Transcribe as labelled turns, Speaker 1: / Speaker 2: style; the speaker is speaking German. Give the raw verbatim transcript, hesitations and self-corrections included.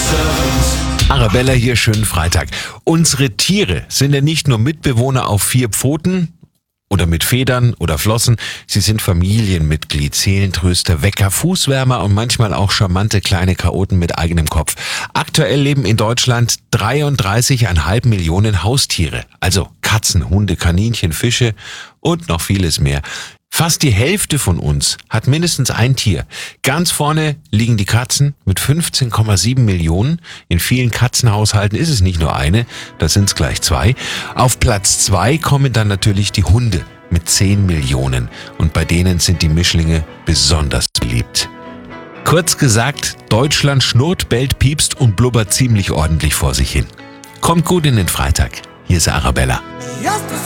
Speaker 1: Arabella hier, schönen Freitag. Unsere Tiere sind ja nicht nur Mitbewohner auf vier Pfoten oder mit Federn oder Flossen, sie sind Familienmitglied, Seelentröster, Wecker, Fußwärmer und manchmal auch charmante kleine Chaoten mit eigenem Kopf. Aktuell leben in Deutschland dreiunddreißig Komma fünf Millionen Haustiere, also Katzen, Hunde, Kaninchen, Fische und noch vieles mehr. Fast die Hälfte von uns hat mindestens ein Tier. Ganz vorne liegen die Katzen mit fünfzehn Komma sieben Millionen. In vielen Katzenhaushalten ist es nicht nur eine, da sind es gleich zwei. Auf Platz zwei kommen dann natürlich die Hunde mit zehn Millionen. Und bei denen sind die Mischlinge besonders beliebt. Kurz gesagt, Deutschland schnurrt, bellt, piepst und blubbert ziemlich ordentlich vor sich hin. Kommt gut in den Freitag. Hier ist Arabella.
Speaker 2: Just